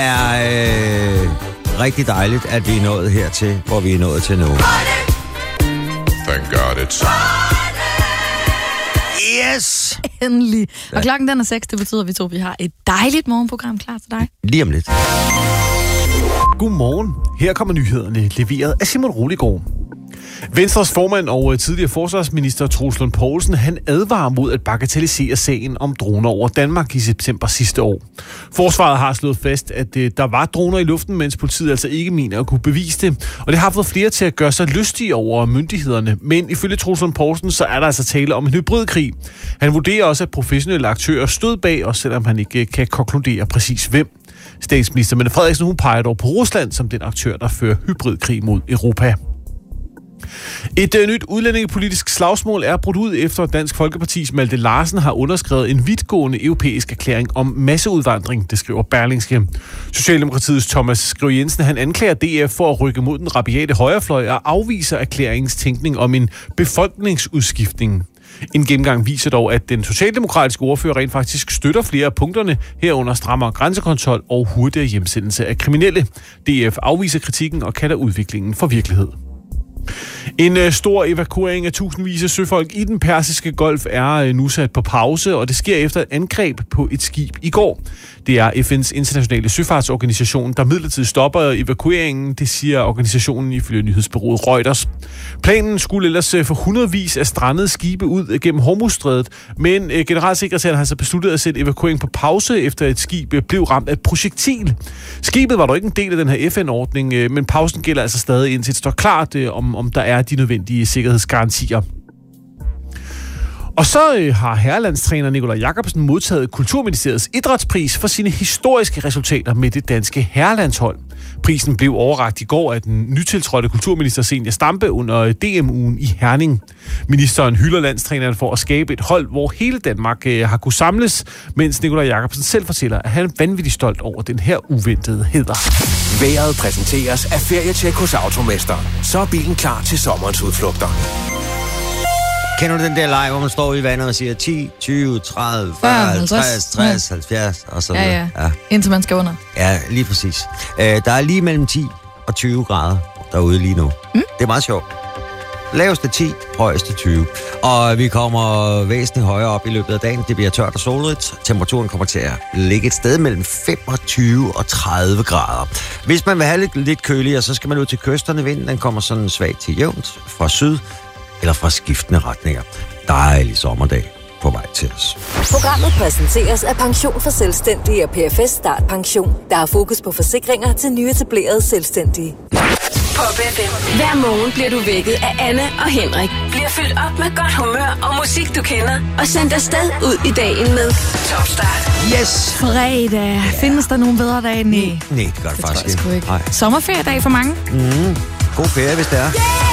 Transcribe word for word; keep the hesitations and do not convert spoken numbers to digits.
er øh, rigtig dejligt, at vi er nået hertil, hvor vi er nået til nu. Thank God it's... Yes! Endelig. Og klokken den er seks, det betyder, at vi to vi har et dejligt morgenprogram klar til dig. Lige om lidt. Godmorgen. Her kommer nyhederne, leveret af Simon Roligård. Venstres formand og tidligere forsvarsminister Troels Lund Poulsen, han advarer mod at bagatellisere sagen om droner over Danmark i september sidste år. Forsvaret har slået fast, at der var droner i luften, mens politiet altså ikke mener at kunne bevise det. Og det har fået flere til at gøre sig lystige over myndighederne. Men ifølge Troels Lund Poulsen, så er der altså tale om en hybridkrig. Han vurderer også, at professionelle aktører stod bag, også selvom han ikke kan konkludere præcis hvem. Statsminister Mette Frederiksen, hun peger dog på Rusland som den aktør, der fører hybridkrig mod Europa. Et uh, nyt udlændingepolitisk slagsmål er brudt ud efter Dansk Folkepartis Malte Larsen har underskrevet en vidtgående europæisk erklæring om masseudvandring, det skriver Berlingske. Socialdemokratiets Thomas Skriver Jensen, han anklager D F for at rykke mod den rabiate højrefløj og afviser erklæringens tænkning om en befolkningsudskiftning. En gennemgang viser dog, at den socialdemokratiske ordfører rent faktisk støtter flere af punkterne, herunder strammere grænsekontrol og hurtigere hjemsendelse af kriminelle. D F afviser kritikken og kalder udviklingen for virkelighed. En øh, stor evakuering af tusindvis af søfolk i den persiske golf er øh, nu sat på pause, og det sker efter et angreb på et skib i går. Det er F N's internationale søfartsorganisation, der midlertidigt stopper evakueringen, det siger organisationen ifølge nyhedsbureauet Reuters. Planen skulle ellers øh, få hundredvis af strandede skibe ud gennem Hormuzstrædet, men øh, generalsekretæren har så besluttet at sætte evakueringen på pause, efter et skib øh, blev ramt af et projektil. Skibet var dog ikke en del af den her F N-ordning, øh, men pausen gælder altså stadig, indtil det står klart, øh, om om der er de nødvendige sikkerhedsgarantier. Og så øh, har herrelandstræner Nikolaj Jakobsen modtaget Kulturministeriets idrætspris for sine historiske resultater med det danske herrelandshold. Prisen blev overrakt i går af den nytiltrådte kulturminister Zenia Stampe under D M-ugen i Herning. Ministeren hylder landstræneren for at skabe et hold, hvor hele Danmark øh, har kunnet samles, mens Nikolaj Jakobsen selv fortæller, at han er vanvittigt stolt over den her uventede hæder. Vejret præsenteres af Ferietjek hos Automester. Så er bilen klar til sommerens udflugter. Kender du den der leg, hvor man står i vandet og siger ti, tyve, tredive, fyrre, halvtreds, tres, halvfjerds og så videre? Ja, ja, ja. Indtil man skal under. Ja, lige præcis. Øh, der er lige mellem ti og tyve grader derude lige nu. Mm. Det er meget sjovt. Laveste ti, højeste tyve. Og vi kommer væsentligt højere op i løbet af dagen. Det bliver tørt og solrigt. Temperaturen kommer til at ligge et sted mellem femogtyve og tredive grader. Hvis man vil have lidt, lidt køligere, så skal man ud til kysterne. Vinden den kommer sådan svagt til jævnt fra syd eller fra skiftende retninger. Dejlig sommerdag på vej til os. Programmet præsenteres af Pension for Selvstændige og P F S Start Pension, der har fokus på forsikringer til nyetablerede selvstændige. Pop F M. Hver morgen bliver du vækket af Anne og Henrik. Bliver fyldt op med godt humør og musik, du kender. Og sendt afsted ud i dagen med Top Start. Yes! Fredag. Findes der nogen bedre dag end i? Nej, det gør det, det faktisk ikke. ikke. Sommerferiedag for mange. Mm. God ferie, hvis det er. Yeah!